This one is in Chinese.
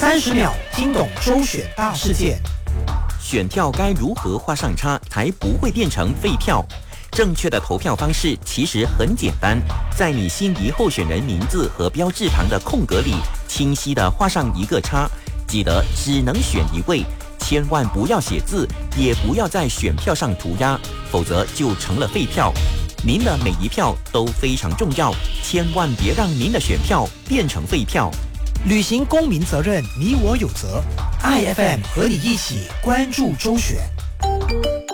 30秒听懂周选大事件。 选票该如何画上叉才不会变成废票？正确的投票方式其实很简单，在你心仪候选人名字和标志旁的空格里，清晰地画上一个叉。记得只能选一位，千万不要写字，也不要在选票上涂鸦，否则就成了废票。您的每一票都非常重要，千万别让您的选票变成废票。 履行公民责任，你我有责。IFM 和你一起关注周选。